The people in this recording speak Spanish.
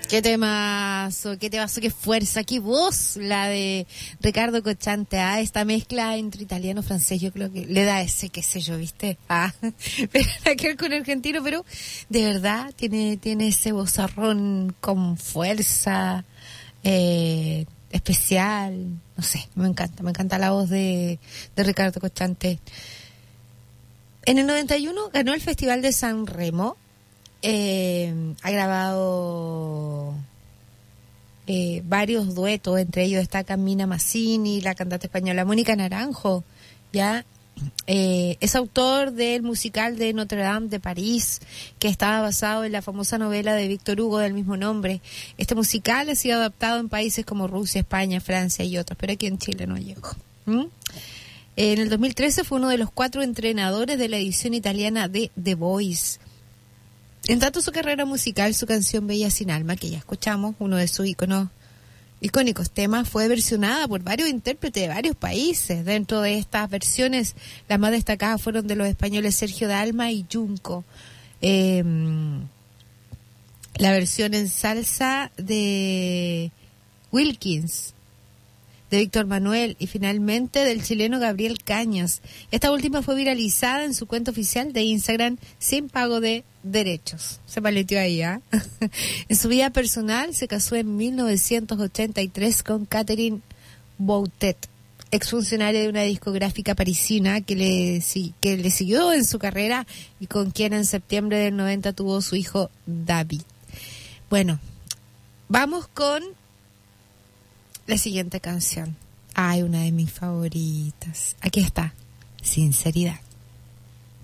Qué temazo, qué fuerza, qué voz la de Ricardo Cocchante. Esta mezcla entre italiano y francés, yo creo que le da ese, qué sé yo, ¿viste? Pero nada que ver con argentino, pero de verdad tiene ese vozarrón con fuerza, especial, no sé, me encanta la voz de Ricardo Cocchante. En el 91 ganó el Festival de San Remo. Ha grabado varios duetos, entre ellos destaca Mina Mazzini, la cantante española Mónica Naranjo, ya es autor del musical de Notre Dame de París, que estaba basado en la famosa novela de Víctor Hugo del mismo nombre. Este musical ha sido adaptado en países como Rusia, España, Francia y otros, pero aquí en Chile no llegó. En el 2013 fue uno de los 4 entrenadores de la edición italiana de The Voice. En tanto su carrera musical, su canción Bella sin alma, que ya escuchamos, uno de sus icónicos temas, fue versionada por varios intérpretes de varios países. Dentro de estas versiones, las más destacadas fueron de los españoles Sergio Dalma y Junco. La versión en salsa de Wilkins, de Víctor Manuel, y finalmente del chileno Gabriel Cañas. Esta última fue viralizada en su cuenta oficial de Instagram sin pago de derechos. Se paleteó ahí, ¿ah? En su vida personal se casó en 1983 con Catherine Boutet, exfuncionaria de una discográfica parisina que le siguió en su carrera y con quien en septiembre del 90 tuvo su hijo David. Bueno, vamos con la siguiente canción. Una de mis favoritas. Aquí está, Sinceridad.